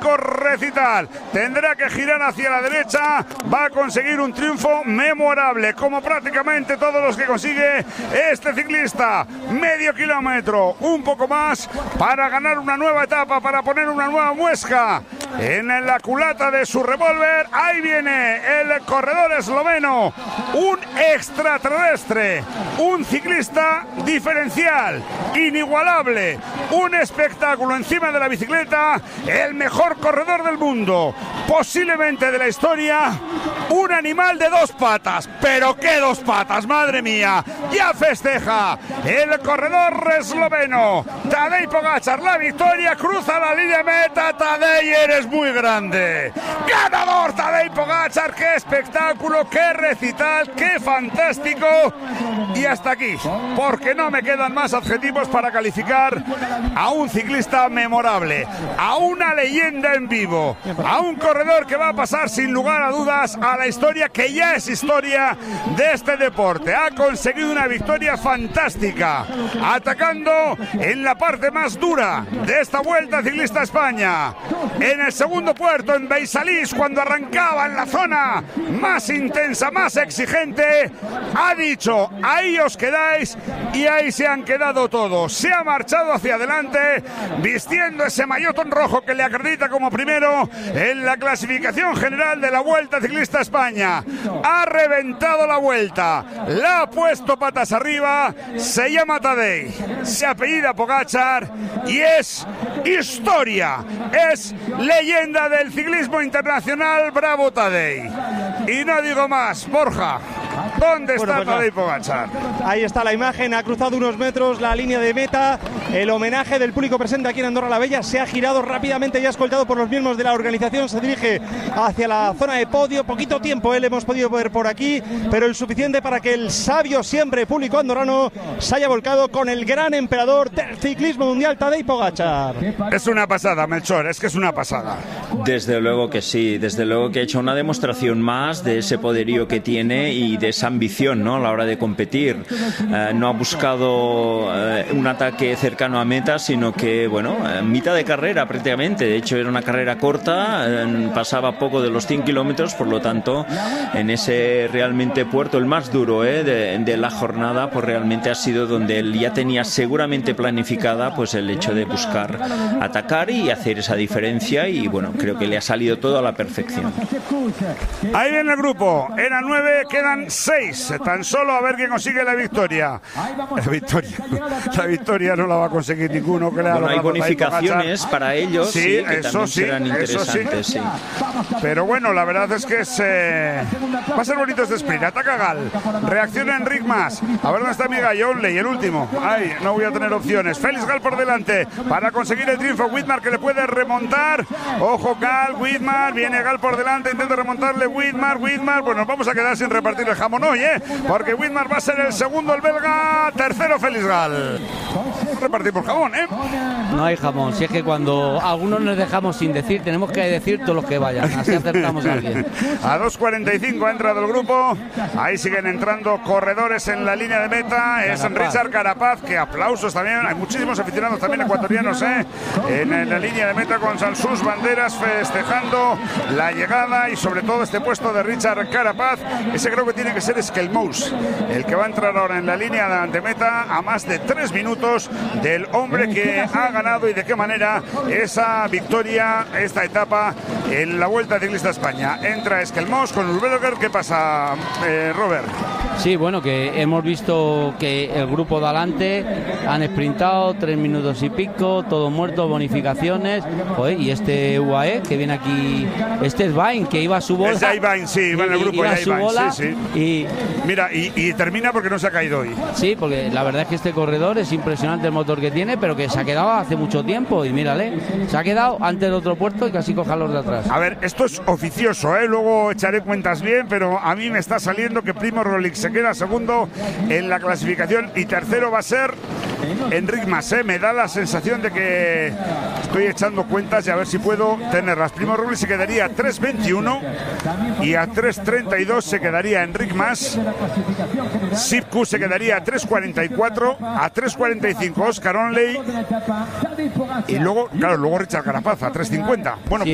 auténtico recital. Tendrá que girar hacia la derecha, va a conseguir un triunfo memorable, como prácticamente todos los que consigue este ciclista. Medio kilómetro, un poco más, para ganar una nueva etapa, para poner una nueva muesca en la culata de su revólver. Ahí viene el corredor esloveno, un extraterrestre, un ciclista diferencial, inigualable, un espectáculo encima de la bicicleta, el mejor corredor del mundo, posiblemente de la historia, un animal de dos patas. Pero qué dos patas, madre mía, ya festeja el corredor esloveno Tadej Pogačar la victoria, cruza la línea de meta. Tadej, eres muy grande, ganador Tadej Pogačar. Qué espectáculo, qué recital, qué fantástico. Y hasta aquí, porque no me quedan más adjetivos para calificar a un ciclista memorable, a una leyenda en vivo, a un corredor que va a pasar sin lugar a dudas a la historia, que ya es historia de este deporte. Ha conseguido una victoria fantástica, atacando en la parte más dura de esta Vuelta Ciclista a España, en el segundo puerto, en Beisalís, cuando arrancaba en la zona más intensa, más exigente, ha dicho: ahí os quedáis, y ahí se han quedado todos. Se ha marchado hacia adelante vistiendo ese maillotón rojo que le acredita como primero en la clasificación general de la Vuelta Ciclista a España. Ha reventado la vuelta, la ha puesto patas arriba. Se llama Tadej, se apellida Pogačar y es historia, es leyenda del ciclismo internacional. Bravo Tadej. Y no digo más. Borja, ¿dónde está Tadej Pogačar? Ahí está la imagen, ha cruzado unos metros la línea de meta. El homenaje del público presente aquí en Andorra la Bella. Se ha girado rápidamente y escoltado por los miembros de la organización. Se dirige hacia la zona de podio. Poquito tiempo le hemos podido ver por aquí, pero el suficiente para que el sabio siempre público andorrano se haya volcado con el gran emperador del ciclismo mundial, Tadej Pogačar. Es una pasada, Melchor, es que es una pasada. Desde luego que sí, desde luego que ha hecho una demostración más de ese poderío que tiene y de esa ambición, ¿no?, a la hora de competir. No ha buscado un ataque cercano a meta, sino que, bueno, mitad de carrera prácticamente. De hecho, era una carrera corta, pasaba poco de los 100 kilómetros, por lo tanto, en ese realmente puerto, el más duro de la jornada, pues realmente ha sido donde él ya tenía seguramente planificada pues el hecho de buscar atacar y hacer esa diferencia, y bueno, creo que le ha salido todo a la perfección. Ahí viene el grupo, eran 9, quedan 6, tan solo a ver quién consigue la victoria. La victoria no la va a conseguir ninguno. Que le bueno, hay bonificaciones para ellos, sí, que eso también sí, serán interesantes, sí. Pero bueno, la verdad es que va a ser bonito este sprint. Ataca Gal, reacciona Enric Mas, a ver dónde está Miguel Onley, el último. Ay, no voy a tener opciones. Félix Gal por delante para conseguir el triunfo. Whitmar, que le puede remontar. Ojo Gal, Whitmar, viene Gal por delante, intenta remontarle Whitmar. Pues nos vamos a quedar sin repartir el jamón hoy, porque Whitmar va a ser el segundo, el belga, tercero Félix Gal. Repartimos jamón, No hay jamón, si es que cuando algunos nos dejamos sin decir, tenemos que decir todos los que vayan, así acertamos a alguien. A 2:45 ha entrado el grupo, ahí siguen entrando corredores en la línea de meta. Es Richard Carapaz, que aplausos también, hay muchísimos aficionados también ecuatorianos en la línea de meta, con sus banderas festejando la llegada y sobre todo este puesto de Richard Carapaz. Ese creo que tiene que ser Skelmous, el que va a entrar ahora en la línea de meta, a más de 3 minutos del hombre que ha ganado, y de qué manera, esa victoria, esta etapa en la Vuelta Ciclista a España. Entra Skelmous con Ulberger. ¿Qué pasa, Robert? Sí, bueno, que hemos visto que el grupo de adelante han sprintado 3 minutos y pico, todo muerto, bonificaciones. Joder, y este UAE que viene aquí, este es Vain, que iba a su bola. Es Vain, sí, va en el grupo, iba a su bola, sí. Y mira, y termina porque no se ha caído hoy. Sí, porque la verdad es que este corredor es impresionante el motor que tiene, pero que se ha quedado hace mucho tiempo, y mírale, se ha quedado antes de otro puerto y casi coja los de atrás. A ver, esto es oficioso, luego echaré cuentas bien, pero a mí me está saliendo que Primo Roglic se queda segundo en la clasificación y tercero va a ser Enric Mas. Me da la sensación de que estoy echando cuentas y a ver si puedo tenerlas. Primo Roglic se quedaría a 3:21 y a 3:32 se quedaría Enric Mas. Sipku se quedaría a 3:44, a 3:45 Oscar Onley, y luego, claro, Richard Carapaz a 3:50. Bueno, sí.